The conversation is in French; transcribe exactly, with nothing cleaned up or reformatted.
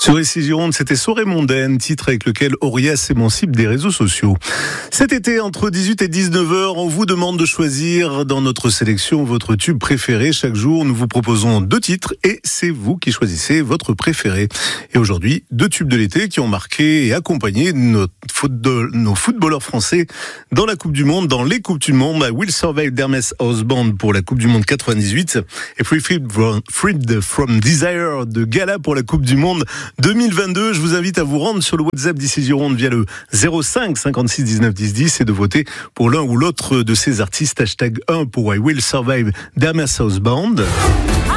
Sur Ici Gironde, c'était Soirée mondaine, titre avec lequel Auria s'émancipe des réseaux sociaux. Cet été, entre dix-huit et dix-neuf heures, on vous demande de choisir dans notre sélection votre tube préféré. Chaque jour, nous vous proposons deux titres et c'est vous qui choisissez votre préféré. Et aujourd'hui, deux tubes de l'été qui ont marqué et accompagné notre football, nos footballeurs français dans la Coupe du Monde, dans les Coupes du Monde. I Will Survive d'Hermès Osband pour la Coupe du Monde quatre-vingt-dix-huit et Free Freed from Desire de Gala pour la Coupe du Monde deux mille vingt-deux. Je vous invite à vous rendre sur le WhatsApp d'Ici Gironde via le zéro cinq cinquante-six dix-neuf dix dix et de voter pour l'un ou l'autre de ces artistes. Hashtag un pour I Will Survive d'Hermès Osband.